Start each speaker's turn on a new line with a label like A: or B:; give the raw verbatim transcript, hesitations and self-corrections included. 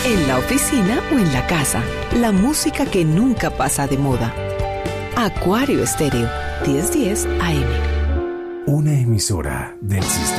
A: en la oficina o en la casa. La música que nunca pasa de moda. Acuario Estéreo, diez diez A M.
B: Una emisora del sistema.